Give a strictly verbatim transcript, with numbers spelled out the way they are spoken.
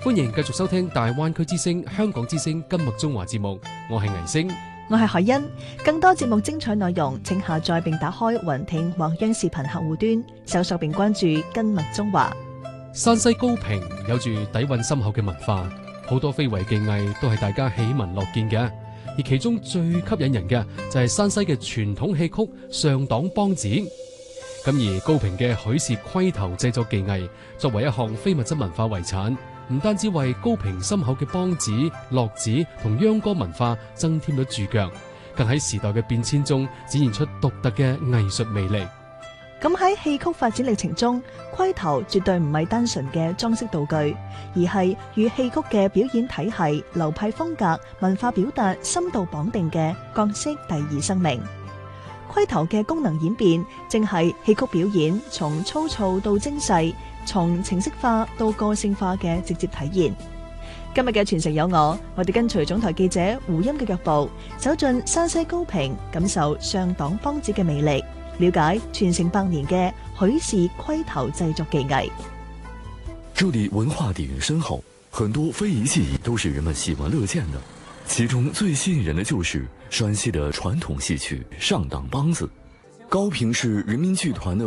歡迎繼續收聽大灣區之聲、香港之聲金麥中華節目，我係倪星， 我係海欣。更多節目精彩內容，請下載並打開雲聽或央視頻客戶端，搜索並關注金麥中華。 山西高平有住底蘊深厚嘅文化，好多非遺技藝都係大家喜聞樂見嘅。而其中最吸引人嘅就係山西嘅傳統戲曲上黨梆子。咁而高平嘅許氏盔頭製作技藝作為一項非物質文化遺產，唔單止為高平深厚嘅梆子、樂子同秧歌文化增添咗注腳，更喺時代嘅變遷中展現出獨特嘅藝術魅力。 咁喺戲曲發展歷程中，盔頭絕對唔係單純嘅裝飾道具，而係與戲曲嘅表演體系、流派風格、文化表達深度綁定嘅角色第二生命。盔頭嘅功能演變，正係戲曲表演從粗糙到精細，從程式化到個性化嘅直接體現。今日嘅傳承有我，我哋跟隨總台記者胡音嘅腳步，走進山西高平，感受上黨梆子嘅魅力，了解傳承百年嘅許氏盔頭製作技藝。 這裡文化底蘊深厚，很多非遺技藝都是人們喜聞樂見的。其中最吸引人的就是山西的傳統戲曲上黨梆子。高平市人民劇團的